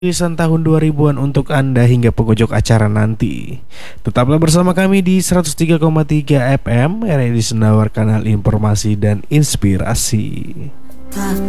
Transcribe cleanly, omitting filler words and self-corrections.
Tulisan tahun 2000-an untuk Anda hingga pojok acara nanti. Tetaplah bersama kami di 103,3 FM, RRI Senawar, kanal informasi dan inspirasi.